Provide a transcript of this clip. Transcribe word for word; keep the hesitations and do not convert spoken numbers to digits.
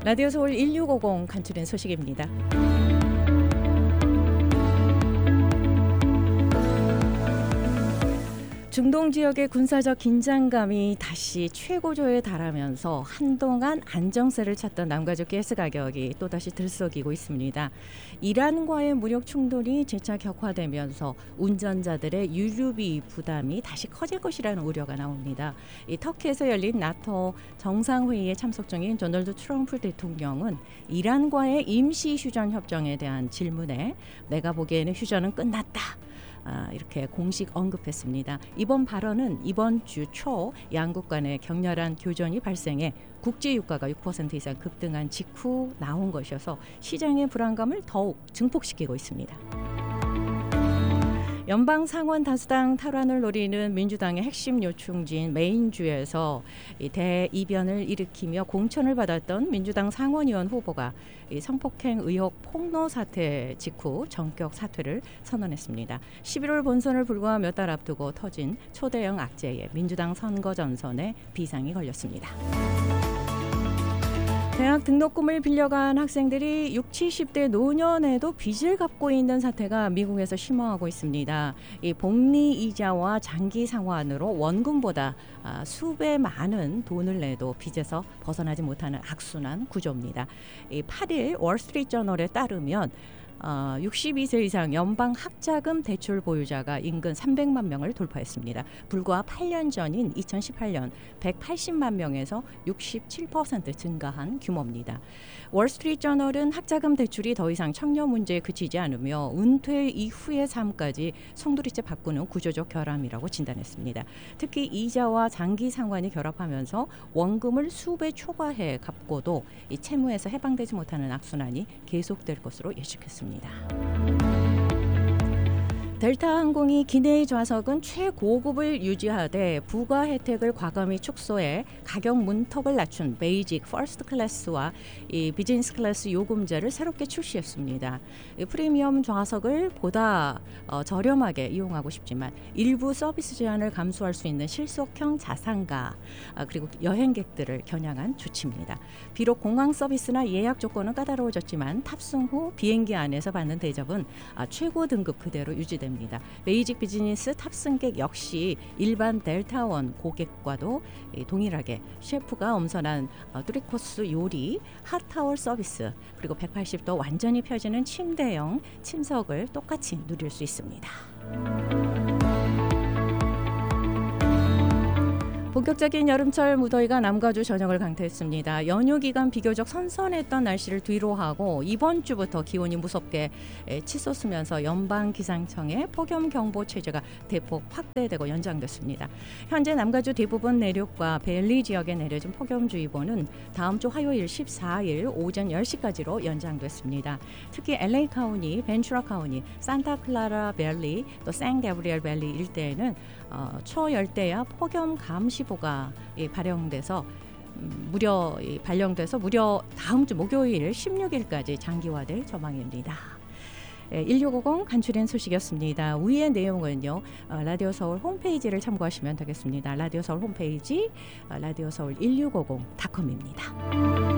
라디오 서울 일육오공 간추린 소식입니다. 중동 지역의 군사적 긴장감이 다시 최고조에 달하면서 한동안 안정세를 찾던 남가주 가스 가격이 또다시 들썩이고 있습니다. 이란과의 무력 충돌이 재차 격화되면서 운전자들의 유류비 부담이 다시 커질 것이라는 우려가 나옵니다. 이 터키에서 열린 나토 정상회의에 참석 중인 도널드 트럼프 대통령은 이란과의 임시 휴전 협정에 대한 질문에 내가 보기에는 휴전은 끝났다. 아, 이렇게 공식 언급했습니다. 이번 발언은 이번 주 초 양국 간의 격렬한 교전이 발생해 국제 유가가 육 퍼센트 이상 급등한 직후 나온 것이어서 시장의 불안감을 더욱 증폭시키고 있습니다. 연방 상원 다수당 탈환을 노리는 민주당의 핵심 요충지인 메인주에서 대이변을 일으키며 공천을 받았던 민주당 상원의원 후보가 성폭행 의혹 폭로 사태 직후 전격 사퇴를 선언했습니다. 십일월 본선을 불과 몇 달 앞두고 터진 초대형 악재에 민주당 선거 전선에 비상이 걸렸습니다. 대학 등록금을 빌려간 학생들이 육십, 칠십 대 노년에도 빚을 갚고 있는 사태가 미국에서 심화하고 있습니다. 이 복리 이자와 장기 상환으로 원금보다 수배 많은 돈을 내도 빚에서 벗어나지 못하는 악순환 구조입니다. 이 팔 일 월스트리트저널에 따르면 어, 육십이 세 이상 연방 학자금 대출 보유자가 인근 삼백만 명을 돌파했습니다. 불과 팔 년 전인 이천십팔 년 백팔십만 명에서 육십칠 퍼센트 증가한 규모입니다. 월스트리트저널은 학자금 대출이 더 이상 청년 문제에 그치지 않으며 은퇴 이후의 삶까지 송두리째 바꾸는 구조적 결함이라고 진단했습니다. 특히 이자와 장기 상환이 결합하면서 원금을 수배 초과해 갚고도 이 채무에서 해방되지 못하는 악순환이 계속될 것으로 예측했습니다. 델타 항공이 기내의 좌석은 최고급을 유지하되 부가 혜택을 과감히 축소해 가격 문턱을 낮춘 베이직 퍼스트 클래스와 이 비즈니스 클래스 요금제를 새롭게 출시했습니다. 이 프리미엄 좌석을 보다 어, 저렴하게 이용하고 싶지만 일부 서비스 제한을 감수할 수 있는 실속형 자산가 아, 그리고 여행객들을 겨냥한 조치입니다. 비록 공항 서비스나 예약 조건은 까다로워졌지만 탑승 후 비행기 안에서 받는 대접은 아, 최고 등급 그대로 유지됩니다. 베이직 비즈니스 탑승객 역시 일반 델타원 고객과도 동일하게 셰프가 엄선한 쓰리 코스 요리, 핫타월 서비스, 그리고 백팔십 도 완전히 펴지는 침대형 침석을 똑같이 누릴 수 있습니다. 본격적인 여름철 무더위가 남가주 전역을 강타했습니다. 연휴 기간 비교적 선선했던 날씨를 뒤로하고 이번 주부터 기온이 무섭게 치솟으면서 연방기상청의 폭염경보 체제가 대폭 확대되고 연장됐습니다. 현재 남가주 대부분 내륙과 벨리 지역에 내려진 폭염주의보는 다음 주 화요일 십사 일 오전 열 시까지로 연장됐습니다. 특히 엘에이 카운티, 벤츄라 카운티, 산타클라라 밸리, 또 샌가브리엘 밸리 일대에는 어, 초열대야 폭염 감시보가 예, 발령돼서 음, 무려 예, 발령돼서 무려 다음 주 목요일 십육 일까지 장기화될 전망입니다. 예, 일육오공 간추린 소식이었습니다. 위의 내용은요 어, 라디오 서울 홈페이지를 참고하시면 되겠습니다. 라디오 서울 홈페이지 어, 라디오 서울 일육오공 닷컴입니다.